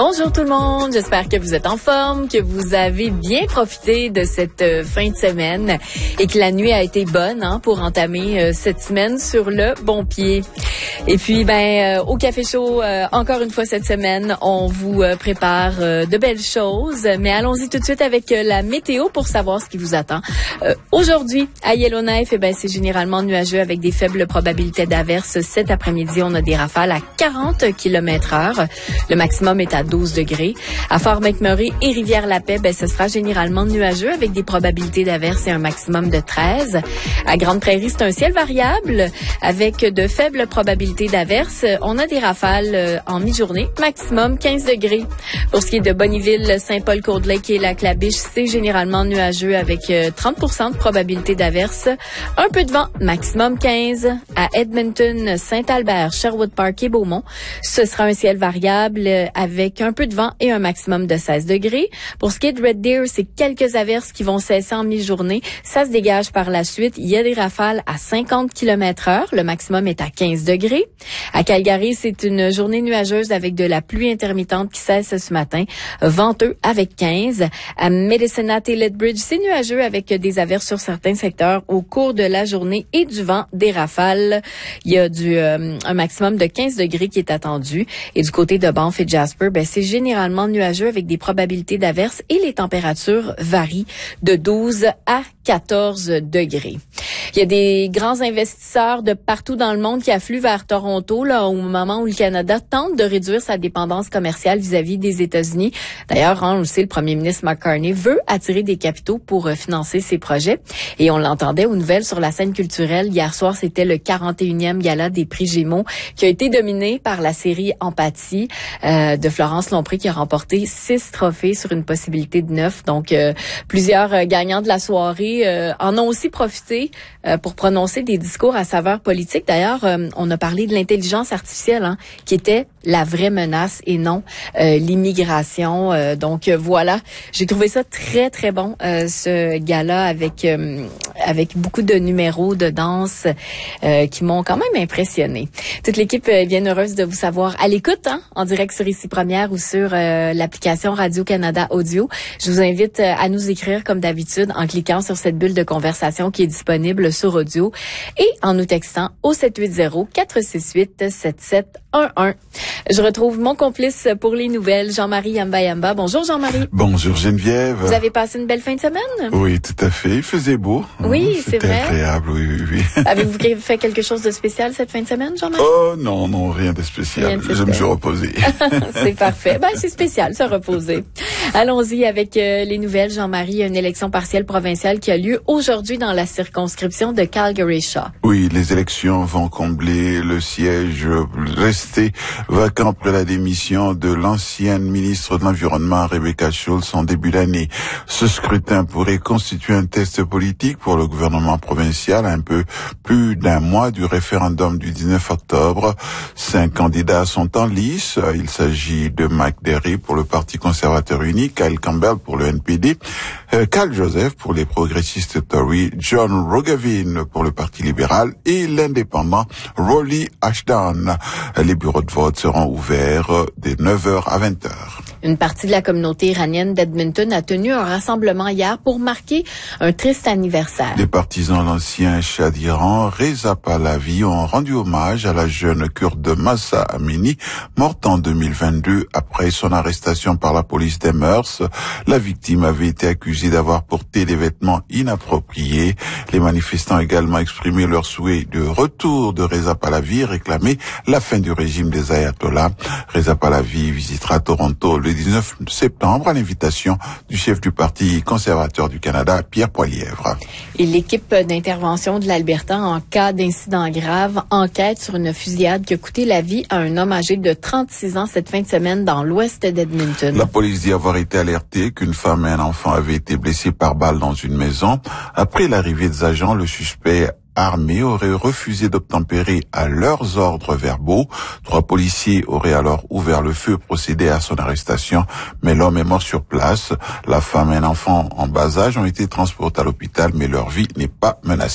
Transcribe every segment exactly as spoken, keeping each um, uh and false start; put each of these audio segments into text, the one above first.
Bonjour tout le monde, j'espère que vous êtes en forme, que vous avez bien profité de cette euh, fin de semaine et que la nuit a été bonne hein, pour entamer euh, cette semaine sur le bon pied. Et puis, ben, euh, au Café Chaud, euh, encore une fois cette semaine, on vous euh, prépare euh, de belles choses. Mais allons-y tout de suite avec euh, la météo pour savoir ce qui vous attend. Euh, aujourd'hui, à Yellowknife, eh ben, c'est généralement nuageux avec des faibles probabilités d'averses. Cet après-midi, on a des rafales à quarante kilomètres heure. Le maximum est à douze degrés. À Fort-McMurray et Rivière-la-Paix, ben, ce sera généralement nuageux avec des probabilités d'averses et un maximum de treize. À Grande-Prairie, c'est un ciel variable avec de faibles probabilités d'averses. On a des rafales en mi-journée, maximum quinze degrés. Pour ce qui est de Bonnyville, Saint-Paul-Cold-Lake et Lac-La-Biche, c'est généralement nuageux avec trente pour cent de probabilité d'averses. Un peu de vent, maximum quinze. À Edmonton, Saint-Albert, Sherwood Park et Beaumont, ce sera un ciel variable avec un peu de vent et un maximum de seize degrés. Pour ce qui est de Red Deer, c'est quelques averses qui vont cesser en mi-journée. Ça se dégage par la suite. Il y a des rafales à cinquante kilomètres heure. Le maximum est à quinze degrés. À Calgary, c'est une journée nuageuse avec de la pluie intermittente qui cesse ce matin. Venteux avec quinze. À Medicine Hat et Lethbridge, c'est nuageux avec des averses sur certains secteurs au cours de la journée et du vent, des rafales. Il y a du euh, un maximum de quinze degrés qui est attendu. Et du côté de Banff et Jasper, ben, c'est généralement nuageux avec des probabilités d'averses et les températures varient de douze à quatorze degrés. Il y a des grands investisseurs de partout dans le monde qui affluent vers Toronto là au moment où le Canada tente de réduire sa dépendance commerciale vis-à-vis des États-Unis. D'ailleurs, hein, on le sait, le premier ministre Mark Carney veut attirer des capitaux pour euh, financer ses projets. Et on l'entendait aux nouvelles sur la scène culturelle. Hier soir, c'était le quarante et unième gala des prix Gémeaux qui a été dominé par la série Empathie euh, de Florence Lompré qui a remporté six trophées sur une possibilité de neuf. Donc, euh, plusieurs euh, gagnants de la soirée euh, en ont aussi profité euh, pour prononcer des discours à saveur politique. D'ailleurs, euh, on a parlé de l'intelligence artificielle hein, qui était la vraie menace et non euh, l'immigration. Euh, donc euh, voilà, j'ai trouvé ça très très bon euh, ce gala avec euh, avec beaucoup de numéros de danse euh, qui m'ont quand même impressionné. Toute l'équipe est bien heureuse de vous savoir à l'écoute hein, en direct sur Ici Première ou sur euh, l'application Radio-Canada Audio. Je vous invite euh, à nous écrire comme d'habitude en cliquant sur cette bulle de conversation qui est disponible sur audio et en nous textant au sept huit zéro, quatre six huit, sept sept un un. Je retrouve mon complice pour les nouvelles, Jean-Marie Yamba-Yamba. Bonjour Jean-Marie. Bonjour Geneviève. Vous avez passé une belle fin de semaine? Oui, tout à fait. Il faisait beau. Oui, c'est vrai. C'était agréable, oui, oui, oui. Avez-vous fait quelque chose de spécial cette fin de semaine, Jean-Marie? Oh non, non, rien de spécial. Rien de spécial. Je me suis reposé. C'est parfait. Ben, c'est spécial, se reposer. Allons-y avec euh, les nouvelles, Jean-Marie. Une élection partielle provinciale qui a lieu aujourd'hui dans la circonscription de Calgary-Shaw. Oui, les élections vont combler le siège resté vacant après la démission de l'ancienne ministre de l'Environnement, Rebecca Schulz, en début d'année. Ce scrutin pourrait constituer un test politique pour le gouvernement provincial à un peu plus d'un mois du référendum du dix-neuf octobre. Cinq candidats sont en lice. Il s'agit de Mike Derry pour le Parti conservateur uni, Kyle Campbell pour le N P D, euh, Cal Joseph pour les progressistes Tory, John Roggeveen pour le Parti libéral et l'indépendant Rolly Ashdown. Les bureaux de vote seront ouverts de neuf heures à vingt heures. Une partie de la communauté iranienne d'Edmonton a tenu un rassemblement hier pour marquer un triste anniversaire. Les partisans de l'ancien Shah d'Iran, Reza Pahlavi, ont rendu hommage à la jeune kurde Mahsa Amini, morte en deux mille vingt-deux après son arrestation par la police des mœurs. La victime avait été accusée d'avoir porté des vêtements inappropriés. Les manifestants ont également exprimé leur souhait de retour de Reza Pahlavi et réclamé la fin du régime des ayatollahs. Reza Pahlavi visitera Toronto le dix-neuf septembre à l'invitation du chef du Parti conservateur du Canada, Pierre Poilievre. Et l'équipe d'intervention de l'Alberta en cas d'incident grave enquête sur une fusillade qui a coûté la vie à un homme âgé de trente-six ans cette fin de semaine dans l'ouest d'Edmonton. La police dit avoir été alertée qu'une femme et un enfant avaient été blessés par balle dans une maison. Après l'arrivée des agents, le suspect armés auraient refusé d'obtempérer à leurs ordres verbaux. Trois policiers auraient alors ouvert le feu, procédé à son arrestation, mais l'homme est mort sur place. La femme et un enfant en bas âge ont été transportés à l'hôpital, mais leur vie n'est pas menacée.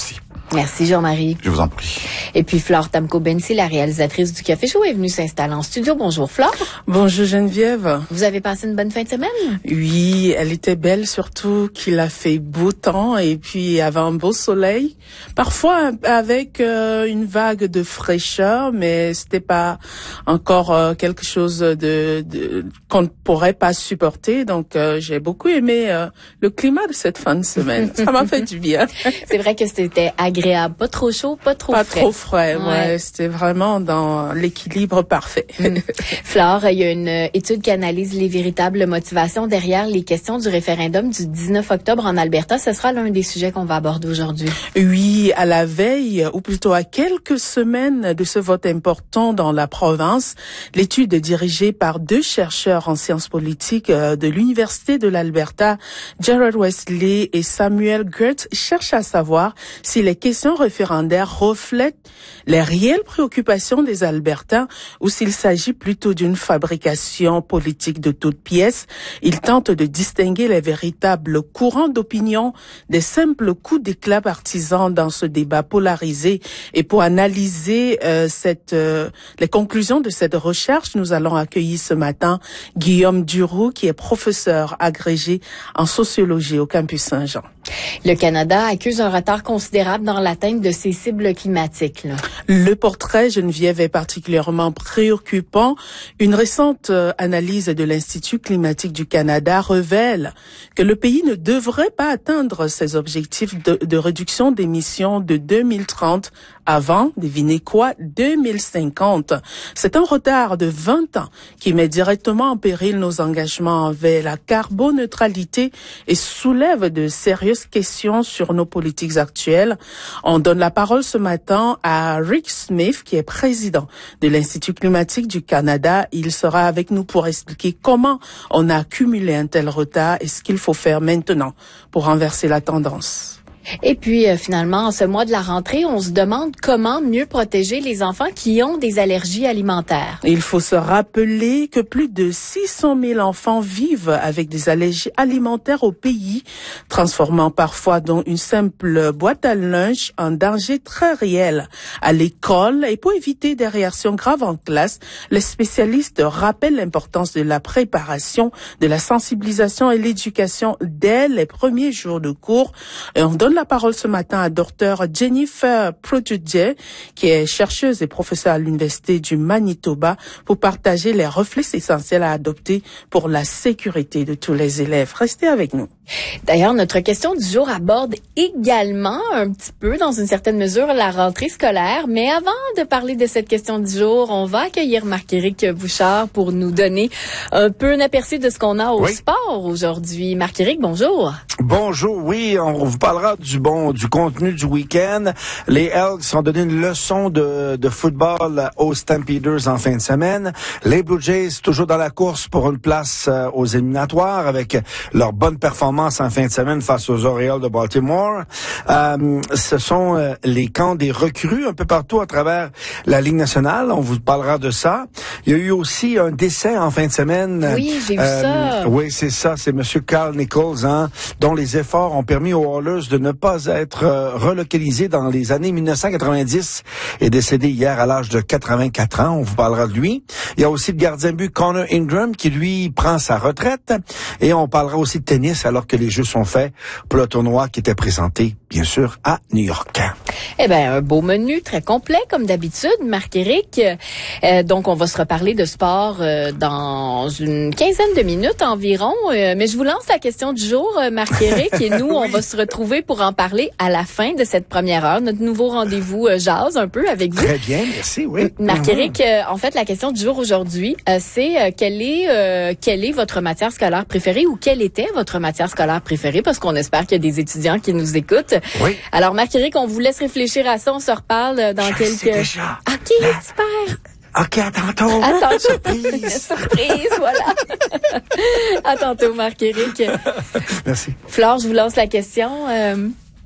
Merci Jean-Marie. Je vous en prie. Et puis Flore Tamko-Bensi, la réalisatrice du Café Chaud, est venue s'installer en studio. Bonjour Flore. Bonjour Geneviève. Vous avez passé une bonne fin de semaine? Oui, elle était belle, surtout qu'il a fait beau temps et puis il y avait un beau soleil. Parfois avec euh, une vague de fraîcheur, mais c'était pas encore euh, quelque chose de, de qu'on ne pourrait pas supporter. Donc euh, j'ai beaucoup aimé euh, le climat de cette fin de semaine. Ça m'a fait du bien. C'est vrai que c'était agréable, pas trop chaud, pas trop pas frais. Pas trop frais, ouais. ouais. C'était vraiment dans l'équilibre parfait. Mm. Flore, il y a une étude qui analyse les véritables motivations derrière les questions du référendum du dix-neuf octobre en Alberta. Ce sera l'un des sujets qu'on va aborder aujourd'hui. Oui, à la veille, ou plutôt à quelques semaines de ce vote important dans la province, l'étude dirigée par deux chercheurs en sciences politiques de l'Université de l'Alberta, Jared Wesley et Samuel Gertz, cherche à savoir si les questions référendaires reflètent les réelles préoccupations des Albertains ou s'il s'agit plutôt d'une fabrication politique de toutes pièces. Ils tentent de distinguer les véritables courants d'opinion des simples coups d'éclat partisans dans ce débat polarisé. Et pour analyser euh, cette, euh, les conclusions de cette recherche, nous allons accueillir ce matin Guillaume Duroux, qui est professeur agrégé en sociologie au campus Saint-Jean. Le Canada accuse un retard considérable dans l'atteinte de ses cibles climatiques. Là. Le portrait, Geneviève, est particulièrement préoccupant. Une récente euh, analyse de l'Institut climatique du Canada révèle que le pays ne devrait pas atteindre ses objectifs de, de réduction d'émissions de deux mille trente avant, devinez quoi, deux mille cinquante. C'est un retard de vingt ans qui met directement en péril nos engagements envers la carboneutralité et soulève de sérieuses questions sur nos politiques actuelles. On donne la parole ce matin à Rick Smith, qui est président de l'Institut climatique du Canada. Il sera avec nous pour expliquer comment on a accumulé un tel retard et ce qu'il faut faire maintenant pour renverser la tendance. Et puis, euh, finalement, en ce mois de la rentrée, on se demande comment mieux protéger les enfants qui ont des allergies alimentaires. Il faut se rappeler que plus de six cent mille enfants vivent avec des allergies alimentaires au pays, transformant parfois donc une simple boîte à lunch en danger très réel à l'école. Et pour éviter des réactions graves en classe, les spécialistes rappellent l'importance de la préparation, de la sensibilisation et l'éducation dès les premiers jours de cours. Et on donne la parole ce matin à docteur Jennifer Protudje, qui est chercheuse et professeure à l'Université du Manitoba, pour partager les réflexes essentiels à adopter pour la sécurité de tous les élèves. Restez avec nous. D'ailleurs, notre question du jour aborde également un petit peu, dans une certaine mesure, la rentrée scolaire. Mais avant de parler de cette question du jour, on va accueillir Marc-Éric Bouchard pour nous donner un peu un aperçu de ce qu'on a au oui. sport aujourd'hui. Marc-Éric, bonjour. Bonjour, oui, on vous parlera du bon du contenu du week-end. Les Elks ont donné une leçon de, de football aux Stampeders en fin de semaine. Les Blue Jays, toujours dans la course pour une place euh, aux éliminatoires avec leur bonne performance en fin de semaine face aux Orioles de Baltimore. Euh, ce sont euh, les camps des recrues un peu partout à travers la Ligue nationale. On vous parlera de ça. Il y a eu aussi un décès en fin de semaine. Oui, j'ai vu euh, ça. Oui, c'est ça. C'est Monsieur Carl Nichols, hein, dont les efforts ont permis aux Oilers de ne pas être euh, relocalisés dans les années mille neuf cent quatre-vingt-dix et décédé hier à l'âge de quatre-vingt-quatre ans. On vous parlera de lui. Il y a aussi le gardien de but Connor Ingram qui, lui, prend sa retraite. Et on parlera aussi de tennis alors que les jeux sont faits pour le tournoi qui était présenté, bien sûr, à New York. Eh bien, un beau menu très complet, comme d'habitude, Marc-Éric. Euh, donc, on va se reparler de sport euh, dans une quinzaine de minutes environ. Euh, mais je vous lance la question du jour, euh, Marc-Éric, et nous, oui. on va se retrouver pour en parler à la fin de cette première heure. Notre nouveau rendez-vous euh, jase un peu avec vous. Très bien, merci, oui. Marc-Éric, euh, en fait, la question du jour aujourd'hui, euh, c'est euh, quelle est euh, quelle est votre matière scolaire préférée ou quelle était votre matière scolaire préférée, parce qu'on espère qu'il y a des étudiants qui nous écoutent. Oui. Alors, Marc-Éric, on vous laisse réfléchir à ça. On se reparle dans Je quelques... sais déjà. OK, La... super. OK, à tantôt. À tantôt. Surprise. Surprise, voilà. À tantôt, Marc-Éric. Merci. Flore, je vous lance la question. Euh...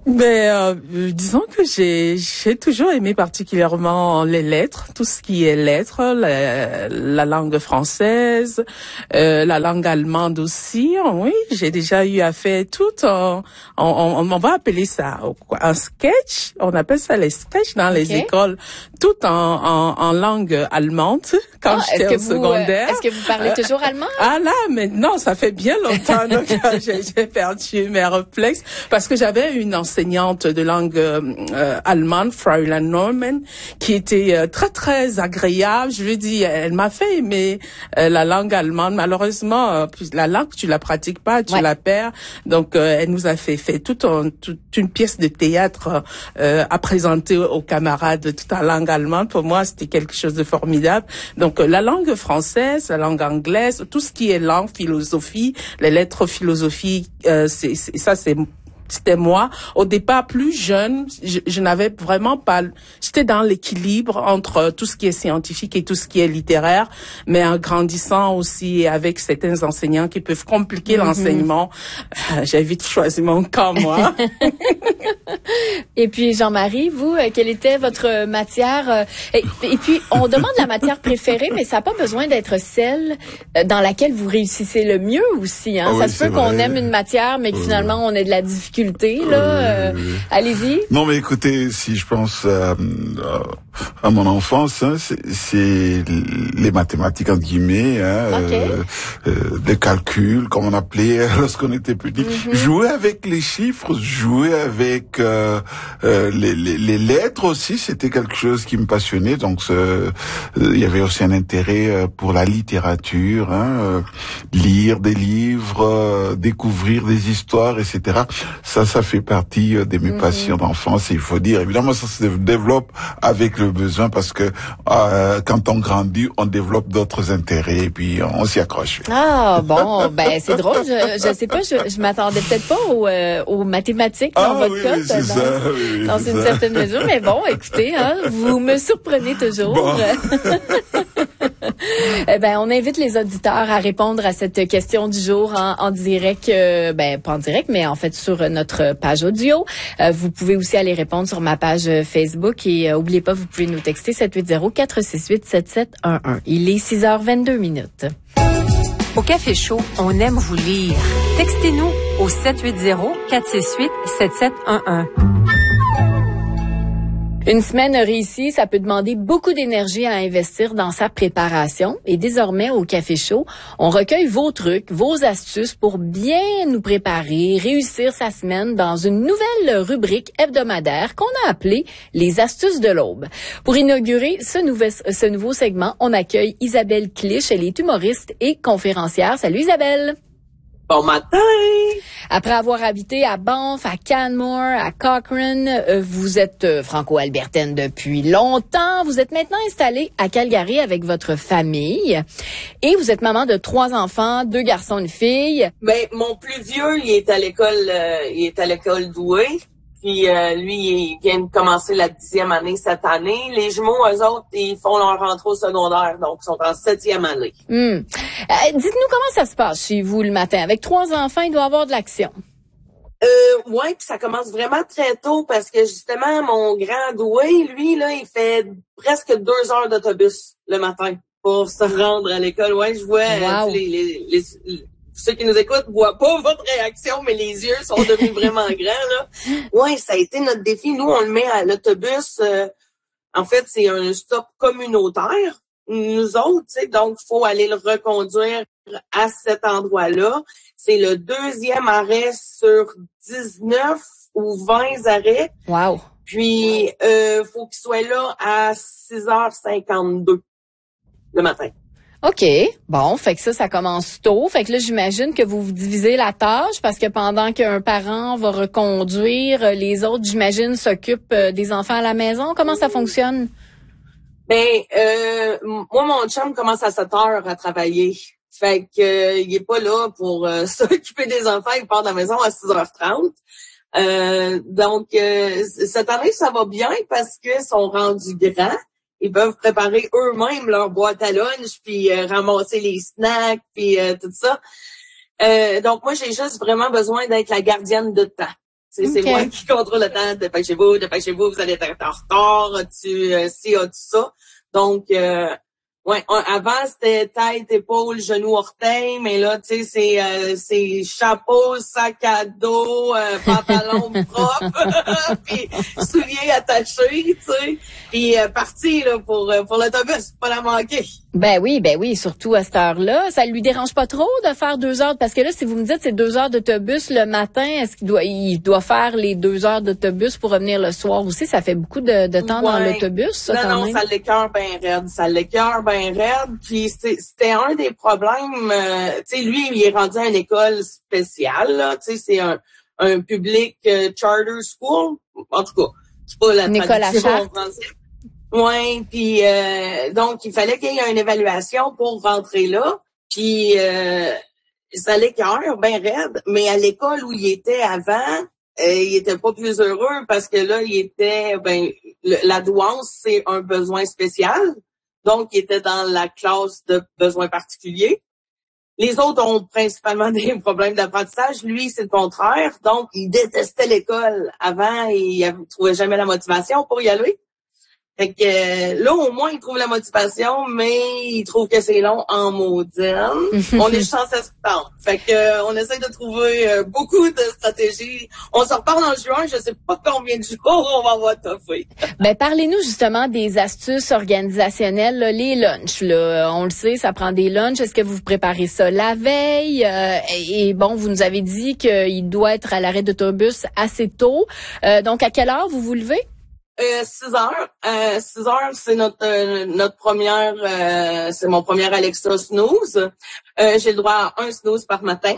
Mais euh, disons que j'ai j'ai toujours aimé particulièrement les lettres, tout ce qui est lettres, la, la langue française, euh, la langue allemande aussi. Oui, j'ai déjà eu à faire tout en, on, on, on va appeler ça un sketch. On appelle ça les sketchs dans les okay. écoles, tout en, en, en langue allemande quand ah, j'étais au vous, secondaire. Euh, est-ce que vous parlez toujours allemand? Ah là, mais non, ça fait bien longtemps donc j'ai, j'ai perdu mes réflexes parce que j'avais une enseignante de langue euh, allemande, Fräulein Norman, qui était euh, très très agréable. Je lui dis, elle m'a fait aimer euh, la langue allemande. Malheureusement, euh, la langue tu la pratiques pas, tu ouais. la perds. Donc euh, elle nous a fait fait toute, un, toute une pièce de théâtre euh, à présenter aux camarades tout en langue allemande. Pour moi, c'était quelque chose de formidable. Donc euh, la langue française, la langue anglaise, tout ce qui est langue, philosophie, les lettres philosophiques, euh, c'est, c'est ça c'est c'était moi. Au départ, plus jeune, je, je n'avais vraiment pas... J'étais dans l'équilibre entre tout ce qui est scientifique et tout ce qui est littéraire, mais en grandissant aussi avec certains enseignants qui peuvent compliquer mm-hmm. l'enseignement, euh, j'ai vite choisi mon camp, moi. Et puis, Jean-Marie, vous, euh, quelle était votre matière? Euh, et, et puis, on demande la matière préférée, mais ça n'a pas besoin d'être celle euh, dans laquelle vous réussissez le mieux aussi. Hein? Ah ça oui, se peut qu'on aime une matière, mais que euh... finalement, on ait de la difficulté. Là, euh, oui, oui. Allez-y. Non, mais écoutez, si je pense à, à mon enfance, hein, c'est, c'est les mathématiques entre guillemets, hein, okay. euh, euh, des calculs, comme on appelait lorsqu'on était petit. Mm-hmm. Jouer avec les chiffres, jouer avec euh, euh, les, les, les lettres aussi, c'était quelque chose qui me passionnait. Donc, euh, il y avait aussi un intérêt pour la littérature, hein, euh, lire des livres, euh, découvrir des histoires, et cetera. Ça, ça fait partie de mes mmh. passions d'enfance. Et il faut dire, évidemment, ça se développe avec le besoin parce que euh, quand on grandit, on développe d'autres intérêts et puis on s'y accroche. Ah bon, ben c'est drôle. Je, je sais pas, je, je m'attendais peut-être pas aux, euh, aux mathématiques dans ah, votre oui, cas, oui, c'est dans, ça, oui, dans c'est une ça. certaine mesure. Mais bon, écoutez, hein, vous me surprenez toujours. Bon. Eh ben, on invite les auditeurs à répondre à cette question du jour en, en direct, euh, ben pas en direct, mais en fait sur notre page audio. Euh, vous pouvez aussi aller répondre sur ma page Facebook et euh, oubliez pas, vous pouvez nous texter sept huit zéro, quatre six huit, sept sept un un. Il est six heures vingt-deux minutes. Au Café Chaud, on aime vous lire. Textez-nous au sept huit zéro, quatre six huit, sept sept un un. Une semaine réussie, ça peut demander beaucoup d'énergie à investir dans sa préparation. Et désormais, au Café Chaud, on recueille vos trucs, vos astuces pour bien nous préparer, réussir sa semaine dans une nouvelle rubrique hebdomadaire qu'on a appelée les astuces de l'aube. Pour inaugurer ce, nouvel, ce nouveau segment, on accueille Isabelle Clich. Elle est humoriste et conférencière. Salut Isabelle! Bon matin! Après avoir habité à Banff, à Canmore, à Cochrane, euh, vous êtes euh, franco-albertaine depuis longtemps. Vous êtes maintenant installée à Calgary avec votre famille. Et vous êtes maman de trois enfants, deux garçons, une fille. Ben, mon plus vieux, il est à l'école, euh, il est à l'école Douai. Puis euh, lui, il vient de commencer la dixième année cette année. Les jumeaux, eux autres, ils font leur rentrée au secondaire, donc ils sont en septième année. Mmh. Euh, dites-nous comment ça se passe chez vous le matin. Avec trois enfants, il doit y avoir de l'action. Euh, ouais, puis ça commence vraiment très tôt parce que justement, mon grand Doué, lui, là, il fait presque deux heures d'autobus le matin pour se rendre à l'école. Ouais, je vois wow. euh, les, les, les, les ceux qui nous écoutent voient pas votre réaction, mais les yeux sont devenus vraiment grands, là. Ouais, ça a été notre défi. Nous, on le met à l'autobus. Euh, en fait, c'est un stop communautaire. Nous autres, tu sais, donc, il faut aller le reconduire à cet endroit-là. C'est le deuxième arrêt sur dix-neuf ou vingt arrêts. Wow. Puis, euh, faut qu'il soit là à six heures cinquante-deux le matin. OK. Bon, fait que ça, ça commence tôt. Fait que là, j'imagine que vous vous divisez la tâche parce que pendant qu'un parent va reconduire, les autres, j'imagine, s'occupent des enfants à la maison. Comment ça fonctionne? Ben, euh, moi, mon chum commence à sept heures à travailler. Fait que euh, il est pas là pour euh, s'occuper des enfants. Il part de la maison à six heures trente. Euh, donc, euh, cette année, ça va bien parce qu'ils sont rendus grands. Ils peuvent préparer eux-mêmes leur boîte à lunch, puis euh, ramasser les snacks, puis euh, tout ça. Euh, donc, moi, j'ai juste vraiment besoin d'être la gardienne de temps. C'est, okay. c'est moi qui contrôle le temps. Dépêchez-vous, dépêchez-vous, vous allez être en retard, tu euh, ci, tout ça. Donc, euh, ouais, on, avant, c'était tête, épaule, genou, orteil, mais là, tu sais, c'est, euh, c'est chapeau, sac à dos, euh, pantalon propre, puis souliers attachés, tu sais, puis euh, parti, là, pour, pour l'autobus, pas la manquer. Ben oui, ben oui, surtout à cette heure-là. Ça lui dérange pas trop de faire deux heures? Parce que là, si vous me dites c'est deux heures d'autobus le matin, est-ce qu'il doit, il doit faire les deux heures d'autobus pour revenir le soir aussi? Ça fait beaucoup de, de temps ouais. dans l'autobus, ça, non, quand non, même? ça l'écœure bien raide. Ça l'écœure bien raide. Puis c'était un des problèmes. Euh, tu sais, lui, il est rendu à une école spéciale, là. Tu sais, c'est un, un public euh, charter school. En tout cas, c'est pas la une école à charte. Français. Ouais, puis euh, donc il fallait qu'il y ait une évaluation pour rentrer là, puis euh, ça l'écœure bien raide, mais à l'école où il était avant, euh, il était pas plus heureux parce que là il était ben le, la douance c'est un besoin spécial, donc il était dans la classe de besoins particuliers. Les autres ont principalement des problèmes d'apprentissage. Lui, c'est le contraire. Donc, il détestait l'école. Avant, il ne trouvait jamais la motivation pour y aller. Fait que euh, là, au moins, il trouve la motivation, mais il trouve que c'est long en maudine. On est juste en septembre. Fait que euh, on essaie de trouver euh, beaucoup de stratégies. On se reparle en juin, je sais pas combien de jours on va avoir toffé. Ben parlez-nous justement des astuces organisationnelles, là, les lunchs. Là, on le sait, ça prend des lunchs. Est-ce que vous vous préparez ça la veille? Euh, et, et bon, vous nous avez dit qu'il doit être à l'arrêt d'autobus assez tôt. Euh, donc, à quelle heure vous vous levez? Euh, six heures. Euh, six heures, c'est notre euh, notre première, euh, c'est mon premier Alexa snooze. Euh, j'ai le droit à un snooze par matin.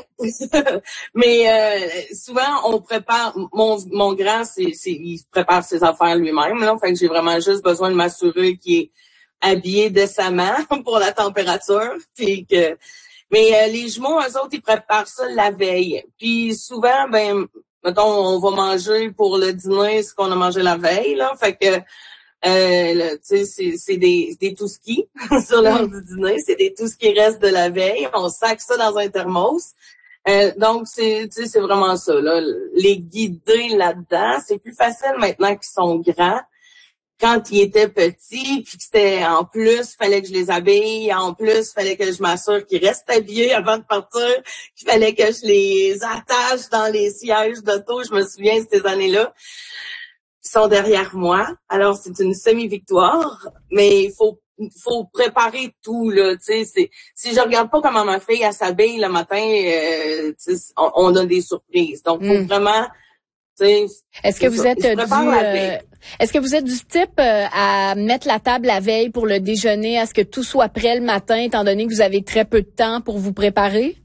Mais euh, souvent, on prépare, mon mon grand, c'est, c'est il prépare ses affaires lui-même. Là, fait que j'ai vraiment juste besoin de m'assurer qu'il est habillé décemment pour la température. Puis que, mais euh, les jumeaux, eux autres, ils préparent ça la veille. Puis souvent, ben mettons, on va manger pour le dîner ce qu'on a mangé la veille, là. Fait que, euh, tu sais, c'est, c'est des, des tout-skis sur l'heure du dîner. C'est des tout ce qui reste de la veille. On sac ça dans un thermos. Euh, donc, c'est, tu sais, c'est vraiment ça, là. Les guider là-dedans, c'est plus facile maintenant qu'ils sont grands. Quand ils étaient petits, puis que c'était en plus, fallait que je les habille, en plus, fallait que je m'assure qu'ils restent habillés avant de partir, qu'il fallait que je les attache dans les sièges d'auto, je me souviens de ces années-là. Ils sont derrière moi, alors c'est une semi-victoire, mais il faut faut préparer tout, là, tu sais, c'est, si je regarde pas comment ma fille, elle s'habille le matin, euh, on, on a des surprises, donc faut mm. vraiment... T'sais, est-ce que vous êtes du euh, est-ce que vous êtes du type euh, à mettre la table la veille pour le déjeuner, à ce que tout soit prêt le matin, étant donné que vous avez très peu de temps pour vous préparer?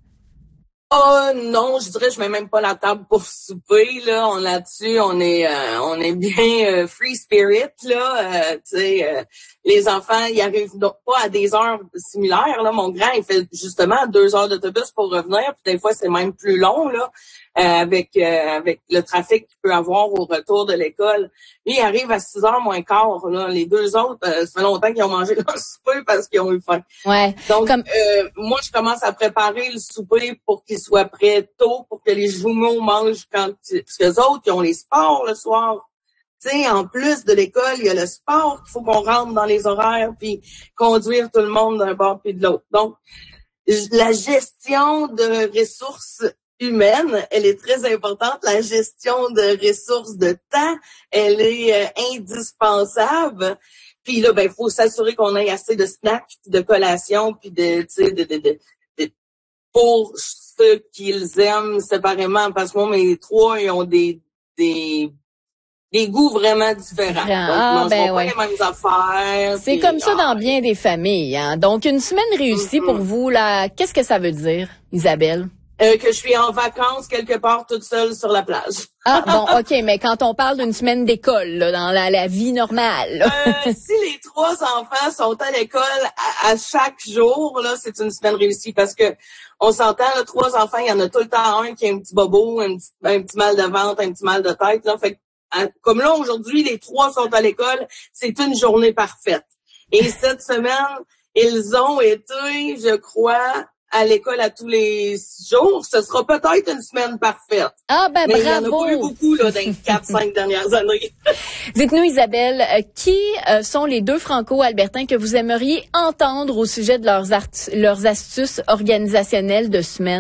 Oh non, je dirais je mets même pas la table pour souper là. On là-dessus, on est euh, on est bien euh, free spirit là. Euh, tu sais, euh, les enfants, ils arrivent donc pas à des heures similaires là. Mon grand, il fait justement deux heures d'autobus pour revenir. Puis des fois, c'est même plus long là, euh, avec euh, avec le trafic qu'il peut avoir au retour de l'école. Lui, il arrive à six heures moins quart là. Les deux autres, euh, ça fait longtemps qu'ils ont mangé leur souper parce qu'ils ont eu faim. Ouais. Donc Comme... euh, moi, je commence à préparer le souper pour qu'ils soient prêts tôt, pour que les jumeaux mangent quand parce que les autres, ils ont les sports le soir. Tu sais, en plus de l'école, il y a le sport qu'il faut qu'on rentre dans les horaires puis conduire tout le monde d'un bord puis de l'autre. Donc, la gestion de ressources humaines, elle est très importante. La gestion de ressources de temps, elle est euh, indispensable. Puis là, ben, il faut s'assurer qu'on ait assez de snacks, de collations, puis de, tu sais, de, de, de, de, pour ceux qu'ils aiment séparément. Parce que moi, mes trois, ils ont des, des, des goûts vraiment différents. Donc, ah, ils ben mangent ouais. pas les mêmes affaires. C'est puis, comme ça ah, dans bien des familles. Hein? Donc, une semaine réussie mm-hmm. pour vous, là, qu'est-ce que ça veut dire, Isabelle? Euh, que je suis en vacances quelque part toute seule sur la plage. Ah, bon, OK, mais quand on parle d'une semaine d'école, là, dans la, la vie normale. euh, si les trois enfants sont à l'école à, à chaque jour, là, c'est une semaine réussie parce que on s'entend, là, trois enfants, il y en a tout le temps un qui a un petit bobo, un petit, un petit mal de ventre, un petit mal de tête, là. Fait que, comme là, aujourd'hui, les trois sont à l'école, c'est une journée parfaite. Et cette semaine, ils ont été, je crois, à l'école à tous les jours, ce sera peut-être une semaine parfaite. Ah ben Mais bravo! il y en a pas eu beaucoup là, dans les quatre cinq dernières années. Dites-nous, Isabelle, euh, qui euh, sont les deux franco-albertains que vous aimeriez entendre au sujet de leurs, art- leurs astuces organisationnelles de semaine?